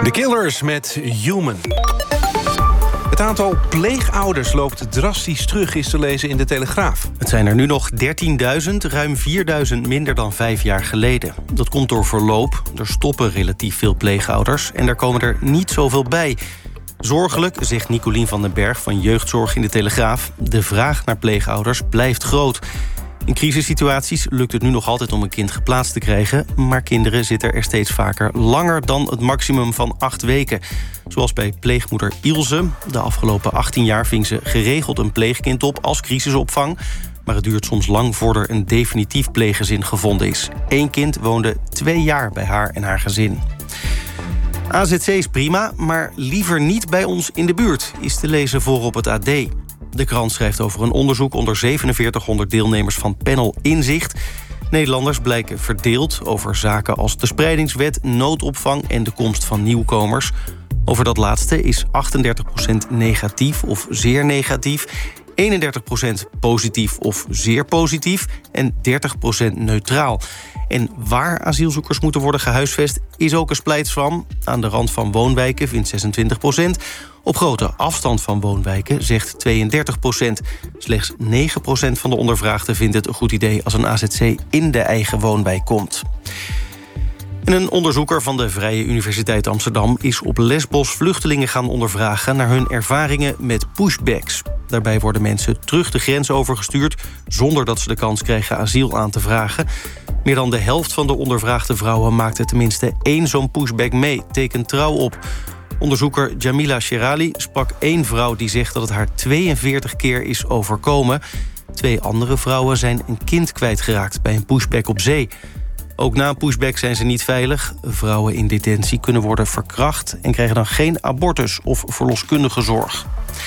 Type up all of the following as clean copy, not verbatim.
The Killers met Human. Het aantal pleegouders loopt drastisch terug, is te lezen in de Telegraaf. Het zijn er nu nog 13.000, ruim 4.000 minder dan 5 jaar geleden. Dat komt door verloop. Er stoppen relatief veel pleegouders en er komen er niet zoveel bij. Zorgelijk, zegt Nicolien van den Berg van Jeugdzorg in de Telegraaf. De vraag naar pleegouders blijft groot. In crisissituaties lukt het nu nog altijd om een kind geplaatst te krijgen, maar kinderen zitten er steeds vaker langer dan het maximum van 8 weken. Zoals bij pleegmoeder Ilse. De afgelopen 18 jaar ving ze geregeld een pleegkind op als crisisopvang. Maar het duurt soms lang voordat er een definitief pleeggezin gevonden is. 1 kind woonde 2 jaar bij haar en haar gezin. AZC is prima, maar liever niet bij ons in de buurt, is te lezen voor op het AD. De krant schrijft over een onderzoek onder 4700 deelnemers van panel Inzicht. Nederlanders blijken verdeeld over zaken als de spreidingswet, noodopvang en de komst van nieuwkomers. Over dat laatste is 38% negatief of zeer negatief, 31% positief of zeer positief en 30% neutraal. En waar asielzoekers moeten worden gehuisvest is ook een splijtswam. Aan de rand van woonwijken vindt 26%. Op grote afstand van woonwijken zegt 32%. Slechts 9% van de ondervraagden vindt het een goed idee als een AZC in de eigen woonwijk komt. En een onderzoeker van de Vrije Universiteit Amsterdam is op Lesbos vluchtelingen gaan ondervragen naar hun ervaringen met pushbacks. Daarbij worden mensen terug de grens overgestuurd zonder dat ze de kans krijgen asiel aan te vragen. Meer dan de helft van de ondervraagde vrouwen maakte tenminste 1 zo'n pushback mee, tekent Trouw op. Onderzoeker Jamila Sherali sprak 1 vrouw die zegt dat het haar 42 keer is overkomen. 2 andere vrouwen zijn een kind kwijtgeraakt bij een pushback op zee. Ook na een pushback zijn ze niet veilig. Vrouwen in detentie kunnen worden verkracht en krijgen dan geen abortus of verloskundige zorg.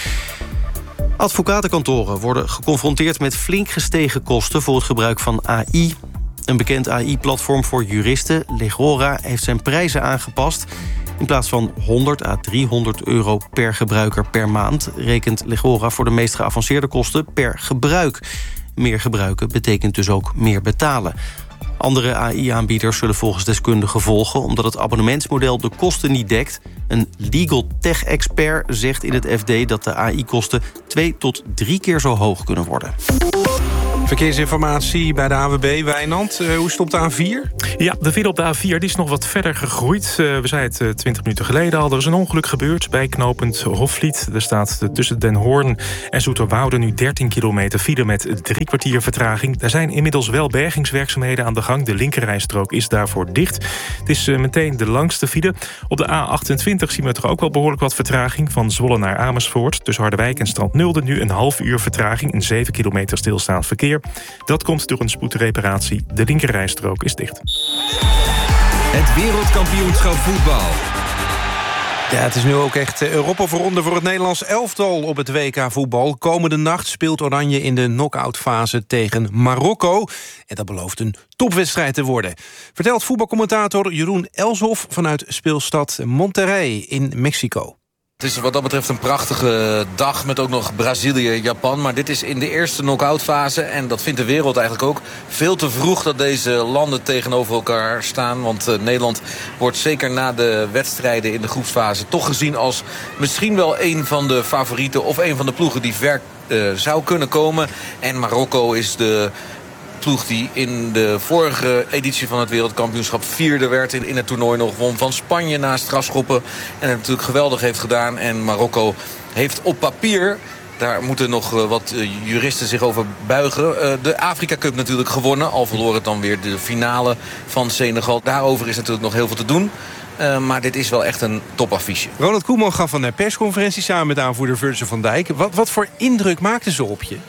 Advocatenkantoren worden geconfronteerd met flink gestegen kosten voor het gebruik van AI. Een bekend AI-platform voor juristen, Legora, heeft zijn prijzen aangepast. In plaats van 100 à 300 euro per gebruiker per maand rekent Legora voor de meest geavanceerde kosten per gebruik. Meer gebruiken betekent dus ook meer betalen. Andere AI-aanbieders zullen volgens deskundigen volgen omdat het abonnementsmodel de kosten niet dekt. Een legal tech-expert zegt in het FD dat de AI-kosten 2 tot 3 keer zo hoog kunnen worden. Verkeersinformatie bij de AWB, Wijnand. Hoe stopt de A4? Ja, de file op de A4 die is nog wat verder gegroeid. We zeiden het 20 minuten geleden al. Er is een ongeluk gebeurd bij knooppunt Hofvliet. Er staat tussen Den Hoorn en Zoeterwoude nu 13 kilometer file met 3 kwartier vertraging. Er zijn inmiddels wel bergingswerkzaamheden aan de gang. De linkerrijstrook is daarvoor dicht. Het is meteen de langste file. Op de A28 zien we toch ook wel behoorlijk wat vertraging. Van Zwolle naar Amersfoort. Tussen Harderwijk en Strandnulde nu een half uur vertraging. En 7 kilometer stilstaand verkeer. Dat komt door een spoedreparatie. De linkerrijstrook is dicht. Het wereldkampioenschap voetbal. Ja, het is nu ook echt Europa-voorronde voor het Nederlands elftal op het WK voetbal. Komende nacht speelt Oranje in de knock-outfase tegen Marokko. En dat belooft een topwedstrijd te worden. Vertelt voetbalcommentator Jeroen Elshoff vanuit speelstad Monterrey in Mexico. Het is wat dat betreft een prachtige dag met ook nog Brazilië-Japan. Maar dit is in de eerste knock-outfase. En dat vindt de wereld eigenlijk ook veel te vroeg dat deze landen tegenover elkaar staan. Want Nederland wordt zeker na de wedstrijden in de groepsfase toch gezien als misschien wel een van de favorieten of een van de ploegen die ver zou kunnen komen. En Marokko is de ploeg die in de vorige editie van het wereldkampioenschap 4e werd in het toernooi, nog won van Spanje na strafschoppen. En het natuurlijk geweldig heeft gedaan. En Marokko heeft op papier, daar moeten nog wat juristen zich over buigen, de Afrika Cup natuurlijk gewonnen. Al verloor het dan weer de finale van Senegal. Daarover is natuurlijk nog heel veel te doen. Maar dit is wel echt een topaffiche. Ronald Koeman gaf van de persconferentie samen met aanvoerder Virgil van Dijk. Wat voor indruk maakte ze op je?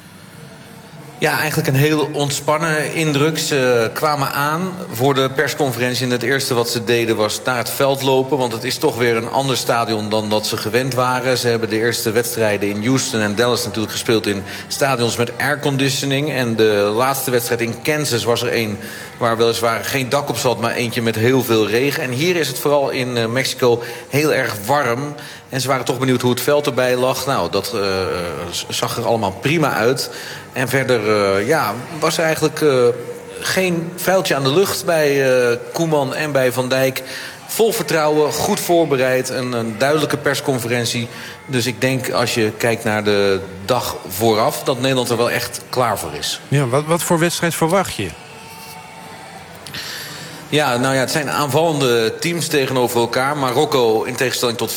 Ja, eigenlijk een heel ontspannen indruk. Ze kwamen aan voor de persconferentie en het eerste wat ze deden was naar het veld lopen. Want het is toch weer een ander stadion dan dat ze gewend waren. Ze hebben de eerste wedstrijden in Houston en Dallas natuurlijk gespeeld in stadions met airconditioning. En de laatste wedstrijd in Kansas was er een waar weliswaar geen dak op zat, maar eentje met heel veel regen. En hier is het vooral in Mexico heel erg warm. En ze waren toch benieuwd hoe het veld erbij lag. Nou, dat zag er allemaal prima uit. En verder was er eigenlijk geen vuiltje aan de lucht bij Koeman en bij Van Dijk. vol vertrouwen, goed voorbereid. Een duidelijke persconferentie. Dus ik denk, als je kijkt naar de dag vooraf, dat Nederland er wel echt klaar voor is. Ja, wat voor wedstrijd verwacht je? Ja, nou ja, het zijn aanvallende teams tegenover elkaar. Marokko, in tegenstelling tot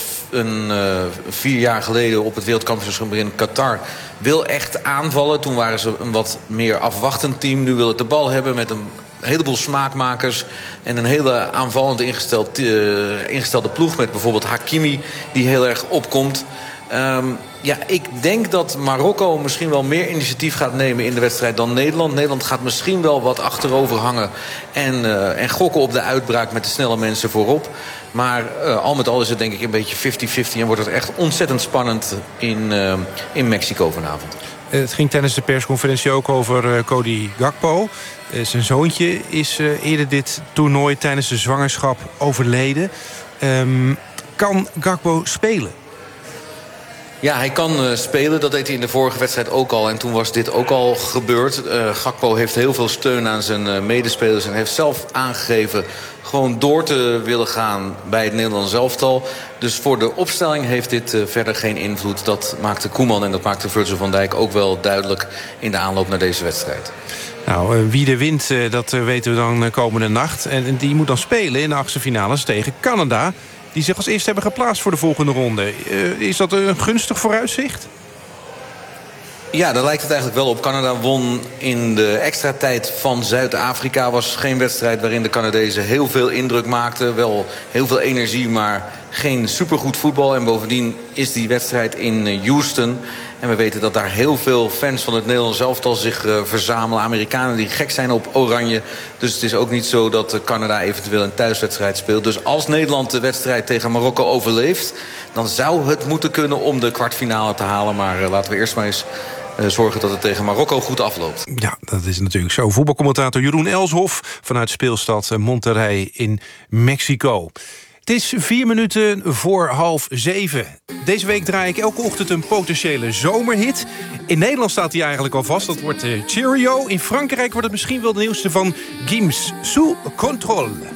4 jaar geleden op het wereldkampioenschap in Qatar, wil echt aanvallen. Toen waren ze een wat meer afwachtend team. Nu wil het de bal hebben met een heleboel smaakmakers en een hele aanvallend ingestelde ploeg met bijvoorbeeld Hakimi, die heel erg opkomt. Ja, ik denk dat Marokko misschien wel meer initiatief gaat nemen in de wedstrijd dan Nederland. Nederland gaat misschien wel wat achterover hangen en gokken op de uitbraak met de snelle mensen voorop. Maar al met al is het denk ik een beetje 50-50 en wordt het echt ontzettend spannend in Mexico vanavond. Het ging tijdens de persconferentie ook over Cody Gakpo. Zijn zoontje is eerder dit toernooi tijdens de zwangerschap overleden. Kan Gakpo spelen? Ja, hij kan spelen. Dat deed hij in de vorige wedstrijd ook al. En toen was dit ook al gebeurd. Gakpo heeft heel veel steun aan zijn medespelers en heeft zelf aangegeven gewoon door te willen gaan bij het Nederlands elftal. Dus voor de opstelling heeft dit verder geen invloed. Dat maakte Koeman en dat maakte Virgil van Dijk ook wel duidelijk in de aanloop naar deze wedstrijd. Nou, wie er wint, dat weten we dan komende nacht. En die moet dan spelen in de achtste finales tegen Canada, die zich als eerste hebben geplaatst voor de volgende ronde. Is dat een gunstig vooruitzicht? Ja, daar lijkt het eigenlijk wel op. Canada won in de extra tijd van Zuid-Afrika. Was geen wedstrijd waarin de Canadezen heel veel indruk maakten. Wel heel veel energie, maar geen supergoed voetbal. En bovendien is die wedstrijd in Houston. En we weten dat daar heel veel fans van het Nederlands elftal zich verzamelen. Amerikanen die gek zijn op oranje. Dus het is ook niet zo dat Canada eventueel een thuiswedstrijd speelt. Dus als Nederland de wedstrijd tegen Marokko overleeft, dan zou het moeten kunnen om de kwartfinale te halen. Maar laten we eerst maar eens zorgen dat het tegen Marokko goed afloopt. Ja, dat is natuurlijk zo. Voetbalcommentator Jeroen Elshoff vanuit speelstad Monterrey in Mexico. Het is 4 minuten voor 6:30. Deze week draai ik elke ochtend een potentiële zomerhit. In Nederland staat hij eigenlijk al vast. Dat wordt Cheerio. In Frankrijk wordt het misschien wel de nieuwste van Gims. Sous contrôle.